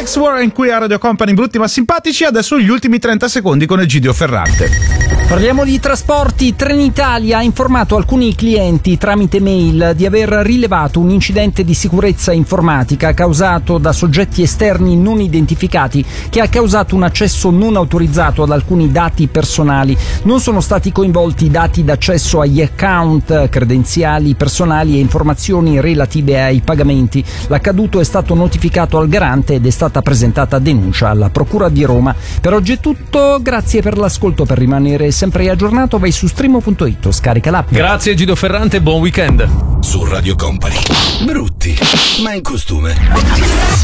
Next War qui a Radio Company, brutti ma simpatici. Adesso gli ultimi 30 secondi con Egidio Ferrante. Parliamo di trasporti. Trenitalia ha informato alcuni clienti tramite mail di aver rilevato un incidente di sicurezza informatica causato da soggetti esterni non identificati che ha causato un accesso non autorizzato ad alcuni dati personali. Non sono stati coinvolti dati d'accesso agli account, credenziali personali e informazioni relative ai pagamenti. L'accaduto è stato notificato al garante ed è stata presentata denuncia alla Procura di Roma. Per oggi è tutto, grazie per l'ascolto. Per rimanere sempre aggiornato vai su streamo.it o scarica l'app. Grazie Egidio Ferrante, buon weekend. Su Radio Company, brutti ma in costume.